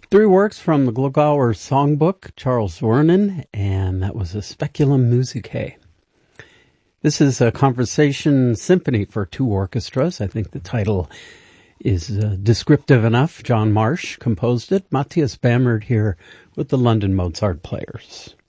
Three works from the Glogauer Songbook, Charles Wernin, and that was a Speculum Musicae. This is a conversation symphony for two orchestras. I think the title is descriptive enough. John Marsh composed it. Matthias Bamert here with the London Mozart Players.